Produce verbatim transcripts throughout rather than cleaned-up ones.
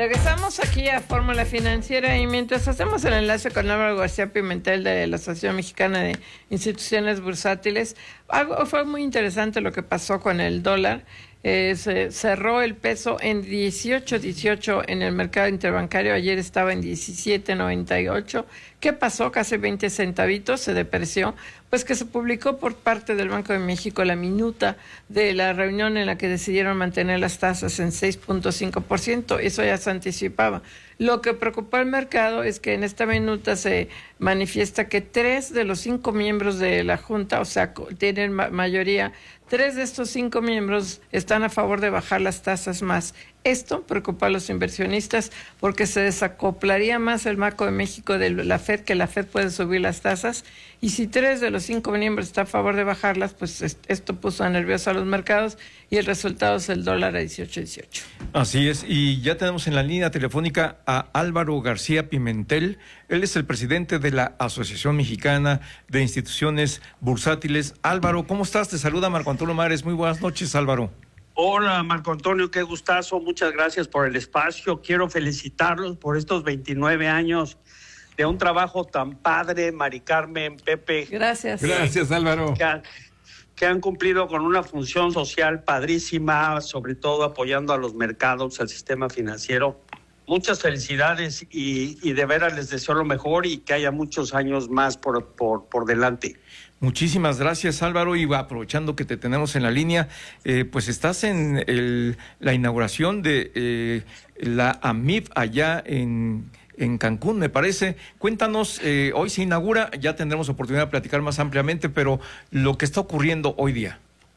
Regresamos aquí a Fórmula Financiera y mientras hacemos el enlace con Álvaro García Pimentel de la Asociación Mexicana de Instituciones Bursátiles, algo fue muy interesante lo que pasó con el dólar. Eh, se cerró el peso en dieciocho dieciocho en el mercado interbancario, ayer estaba en diecisiete noventa y ocho. ¿Qué pasó? Casi veinte centavitos, se depreció. Pues que se publicó por parte del Banco de México la minuta de la reunión en la que decidieron mantener las tasas en seis punto cinco por ciento, eso ya se anticipaba. Lo que preocupó al mercado es que en esta minuta se manifiesta que tres de los cinco miembros de la Junta, o sea, tienen ma- mayoría, tres de estos cinco miembros están a favor de bajar las tasas más. Esto preocupa a los inversionistas porque se desacoplaría más el Banco de México de la Fed, que la Fed puede subir las tasas, y si tres de los cinco miembros están a favor de bajarlas, pues esto puso nervioso a los mercados y el resultado es el dólar a dieciocho dieciocho. Así es, y ya tenemos en la línea telefónica a Álvaro García Pimentel. Él es el presidente de la Asociación Mexicana de Instituciones Bursátiles. Álvaro, ¿cómo estás? Te saluda Marco Antonio Mares. Muy buenas noches, Álvaro. Hola, Marco Antonio, qué gustazo. Muchas gracias por el espacio. Quiero felicitarlos por estos veintinueve años de un trabajo tan padre, Mari Carmen, Pepe. Gracias. Gracias, Álvaro. Que han, que han cumplido con una función social padrísima, sobre todo apoyando a los mercados, al sistema financiero. Muchas felicidades y, y de veras les deseo lo mejor y que haya muchos años más por, por, por delante. Muchísimas gracias, Álvaro, y aprovechando que te tenemos en la línea, eh, pues estás en el, la inauguración de eh, la A M I F allá en, en Cancún, me parece. Cuéntanos, eh, hoy se inaugura, ya tendremos oportunidad de platicar más ampliamente, pero lo que está ocurriendo hoy día.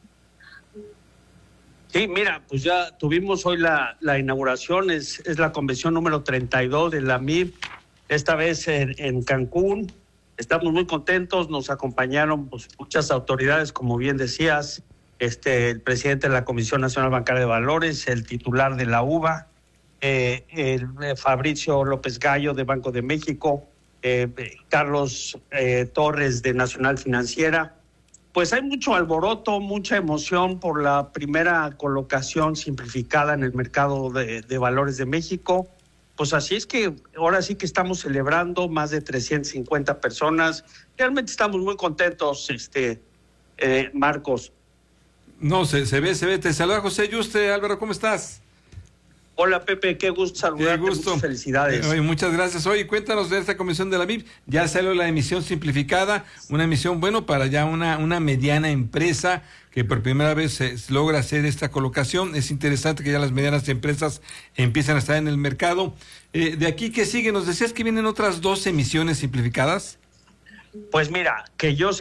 Sí, mira, pues ya tuvimos hoy la, la inauguración, es, es la convención número treinta y dos de la A M I F, esta vez en, en Cancún. Estamos muy contentos, nos acompañaron pues, muchas autoridades, como bien decías, este, el presidente de la Comisión Nacional Bancaria de Valores, el titular de la U B A, eh, el, eh, Fabricio López Gallo de Banco de México, eh, Carlos eh, Torres de Nacional Financiera. Pues hay mucho alboroto, mucha emoción por la primera colocación simplificada en el mercado de, de valores de México. Pues así es que ahora sí que estamos celebrando más de trescientas cincuenta personas. Realmente estamos muy contentos, este eh, Marcos. No, se, se ve, se ve. Te saluda José Yuste. Álvaro, ¿cómo estás? Hola, Pepe, qué gusto saludarte, qué gusto. Muchas felicidades. Oye, muchas gracias. Oye, cuéntanos de esta comisión de la M I F. Ya salió la emisión simplificada, una emisión, bueno, para ya una, una mediana empresa que por primera vez se logra hacer esta colocación. Es interesante que ya las medianas empresas empiezan a estar en el mercado. Eh, de aquí, ¿qué sigue? Nos decías que vienen otras dos emisiones simplificadas. Pues mira, que yo